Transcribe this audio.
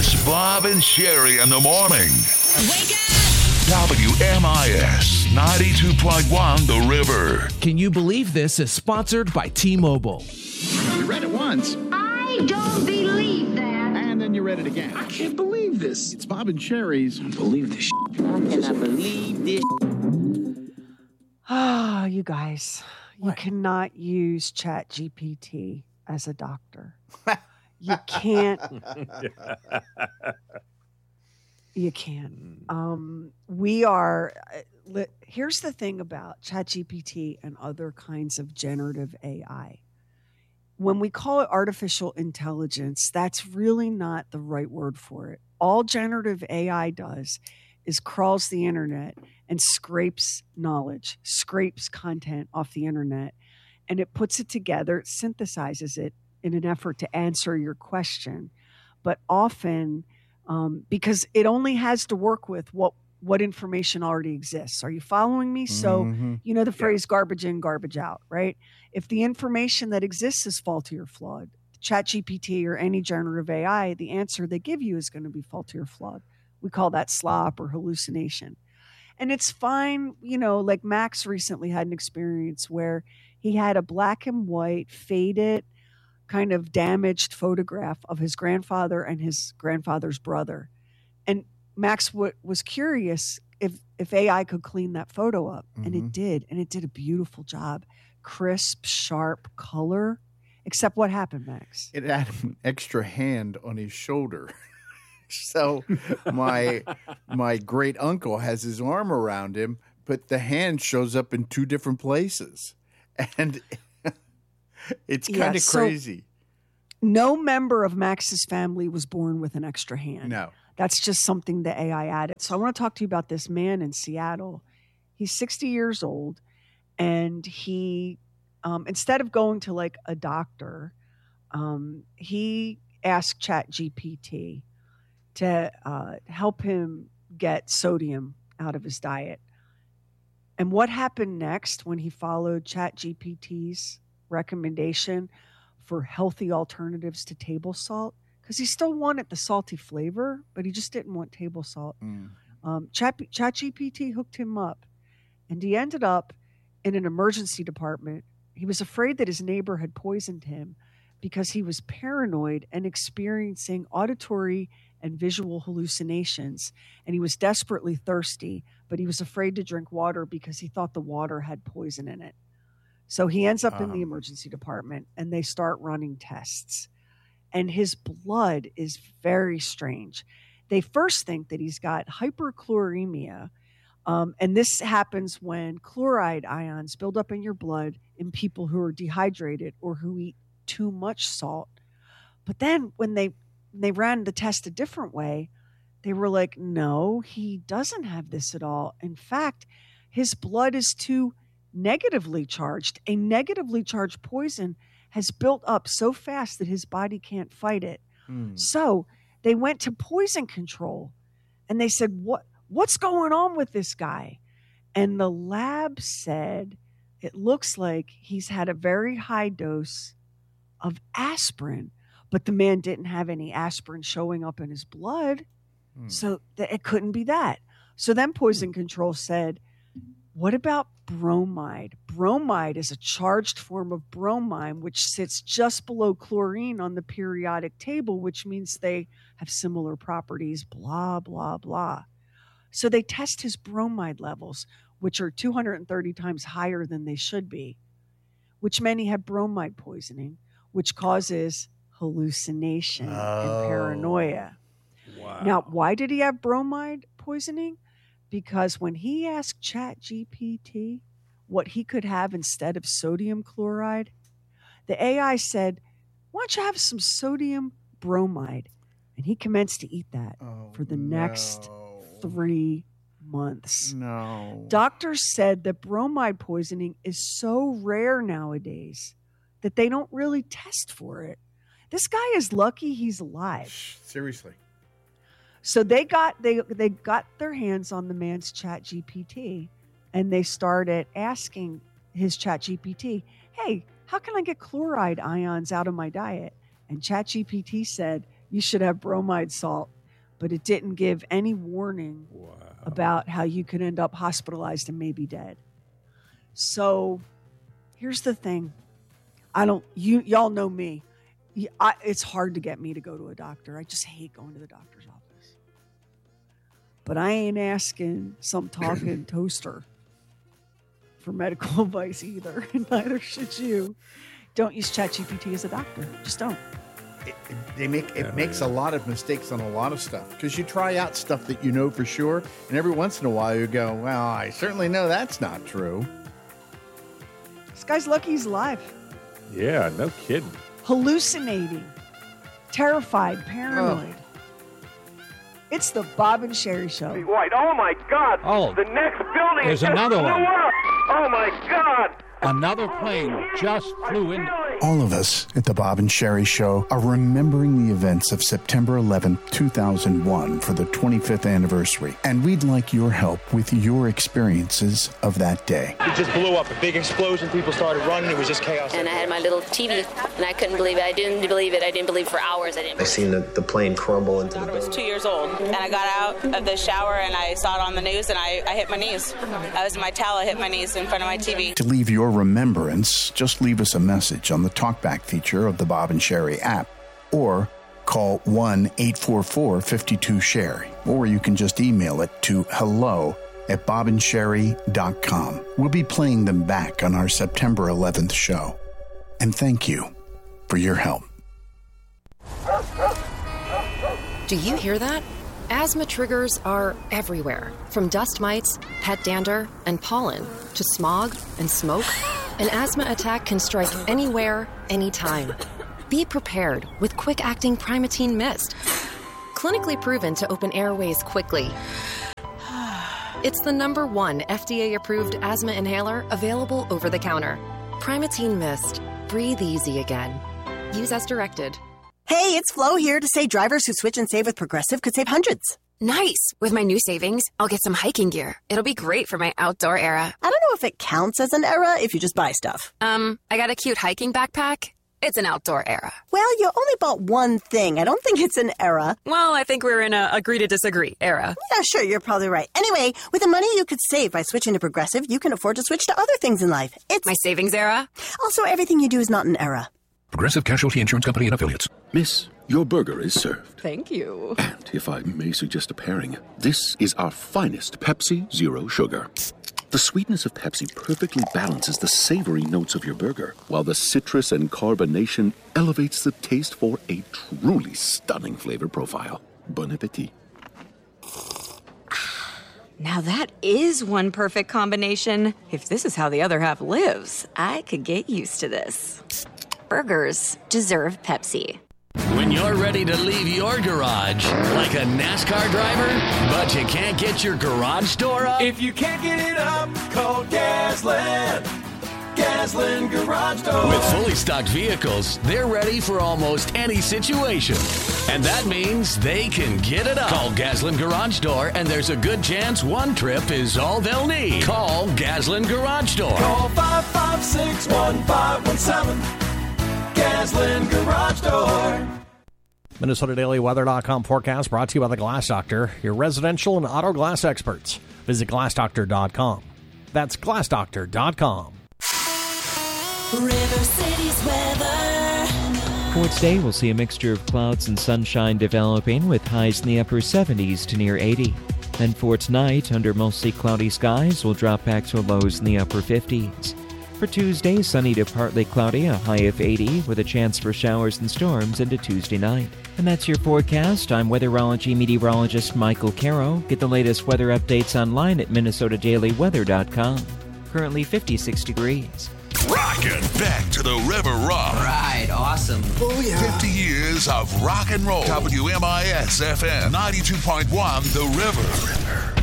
It's Bob and Sherry in the morning. Wake up! WMIS 92.1 The River. Can you believe this is sponsored by T-Mobile? You read it once, I don't believe that. and then you read it again. I can't believe this. It's Bob and Sherry's. Believe this. Ah, you guys, you cannot use ChatGPT as a doctor. You can't. You can't. Here's the thing about ChatGPT and other kinds of generative AI. When we call it artificial intelligence, that's really not the right word for it. All generative AI does is crawls the internet and scrapes knowledge, scrapes content off the internet, and it puts it together, it synthesizes it in an effort to answer your question. But often, because it only has to work with what information already exists. Are you following me? So, you know the phrase garbage in, garbage out, right? If the information that exists is faulty or flawed, ChatGPT or any generative AI, the answer they give you is going to be faulty or flawed. We call that slop or hallucination. And it's fine, like Max recently had an experience where he had a black and white, faded, kind of damaged photograph of his grandfather and his grandfather's brother. And Max was curious if AI could clean that photo up. And it did. And it did a beautiful job. Crisp, sharp color. Except what happened, Max? It had an extra hand on his shoulder. So my great uncle has his arm around him, but the hand shows up in two different places. And it's kind of crazy. No member of Max's family was born with an extra hand. No. That's just something the AI added. So I want to talk to you about this man in Seattle. He's 60 years old, and he, instead of going to like a doctor, he asked ChatGPT to help him get sodium out of his diet. And what happened next when he followed ChatGPT's recommendation for healthy alternatives to table salt? Because he still wanted the salty flavor, but he just didn't want table salt. ChatGPT hooked him up, and he ended up in an emergency department. He was afraid that his neighbor had poisoned him because he was paranoid and experiencing auditory and visual hallucinations. And he was desperately thirsty, but he was afraid to drink water because he thought the water had poison in it. So he ends up in the emergency department, and they start running tests. And his blood is very strange. They first think that he's got hyperchloremia. And this happens when chloride ions build up in your blood in people who are dehydrated or who eat too much salt. But then when they ran the test a different way, they were like, no, he doesn't have this at all. In fact, his blood is too negatively charged. A negatively charged poison has built up so fast that his body can't fight it. So they went to poison control, and they said, what's going on with this guy? And the lab said, it looks like he's had a very high dose of aspirin, but the man didn't have any aspirin showing up in his blood. So it couldn't be that. So then poison control said, what about bromide? Bromide is a charged form of bromine, which sits just below chlorine on the periodic table, which means they have similar properties, blah, blah, blah. So they test his bromide levels, which are 230 times higher than they should be, which meant he had bromide poisoning, which causes hallucination and paranoia. Wow. Now, why did he have bromide poisoning? Because when he asked ChatGPT what he could have instead of sodium chloride, the AI said, why don't you have some sodium bromide? And he commenced to eat that for the next 3 months. No. Doctors said that bromide poisoning is so rare nowadays that they don't really test for it. This guy is lucky he's alive. Seriously. So they got their hands on the man's ChatGPT, and they started asking his ChatGPT, hey, how can I get chloride ions out of my diet? And ChatGPT said, you should have bromide salt, but it didn't give any warning about how you could end up hospitalized and maybe dead. So here's the thing. Y'all know me. It's hard to get me to go to a doctor. I just hate going to the doctor's office. But I ain't asking some talking toaster for medical advice either. Neither should you. Don't use ChatGPT as a doctor. Just don't. It makes a lot of mistakes on a lot of stuff because you try out stuff that you know for sure, and every once in a while you go, well, I certainly know that's not true. This guy's lucky he's alive. Yeah, no kidding. Hallucinating, terrified, paranoid. It's the Bob and Sherry Show. White, oh my God! Oh, the next building there's just another blew one. up. Oh my God! Another plane just flew in. All of us at the Bob and Sherry Show are remembering the events of September 11th, 2001 for the 25th anniversary. And we'd like your help with your experiences of that day. It just blew up. A big explosion. People started running. It was just chaos. And I had my little TV, and I couldn't believe it. I didn't believe it. I didn't believe for hours. I seen the plane crumble into the building. I was 2 years old, and I got out of the shower, and I saw it on the news, and I hit my knees. I was in my towel. I hit my knees in front of my TV. To leave your remembrance, just leave us a message on the TalkBack feature of the Bob and Sherry app, or call 1-844-52-SHERRY, or you can just email it to hello@bobandsherry.com. We'll be playing them back on our September 11th show. And thank you for your help. Do you hear that? Asthma triggers are everywhere, from dust mites, pet dander, and pollen, to smog and smoke. An asthma attack can strike anywhere, anytime. Be prepared with quick-acting Primatene Mist. Clinically proven to open airways quickly. It's the #1 FDA-approved asthma inhaler available over the counter. Primatene Mist. Breathe easy again. Use as directed. Hey, it's Flo here to say drivers who switch and save with Progressive could save hundreds. Nice! With my new savings, I'll get some hiking gear. It'll be great for my outdoor era. I don't know if it counts as an era if you just buy stuff. I got a cute hiking backpack. It's an outdoor era. Well, you only bought one thing. I don't think it's an era. Well, I think we're in a agree to disagree era. Yeah, sure, you're probably right. Anyway, with the money you could save by switching to Progressive, you can afford to switch to other things in life. It's my savings era. Also, everything you do is not an era. Progressive Casualty Insurance Company and Affiliates. Miss, your burger is served. Thank you. And if I may suggest a pairing, this is our finest Pepsi Zero Sugar. The sweetness of Pepsi perfectly balances the savory notes of your burger, while the citrus and carbonation elevates the taste for a truly stunning flavor profile. Bon appetit. Now that is one perfect combination. If this is how the other half lives, I could get used to this. Burgers deserve Pepsi. When you're ready to leave your garage like a NASCAR driver, but you can't get your garage door up? If you can't get it up, call Gasland. Gasland Garage Door. With fully stocked vehicles, they're ready for almost any situation. And that means they can get it up. Call Gasland Garage Door, and there's a good chance one trip is all they'll need. Call Gasland Garage Door. Call 556-1517. Gasland Garage Door. MinnesotaDailyWeather.com forecast brought to you by the Glass Doctor, your residential and auto glass experts. Visit GlassDoctor.com. That's GlassDoctor.com. River City's weather. For today, we'll see a mixture of clouds and sunshine developing with highs in the upper 70s to near 80. And for tonight, under mostly cloudy skies, we'll drop back to lows in the upper 50s. For Tuesday, sunny to partly cloudy, a high of 80, with a chance for showers and storms into Tuesday night. And that's your forecast. I'm weatherology meteorologist Michael Caro. Get the latest weather updates online at MinnesotaDailyWeather.com. Currently 56 degrees. Rockin' back to the River Rock. Right, awesome. Oh, yeah. 50 years of rock and roll. WMIS FM 92.1 The River.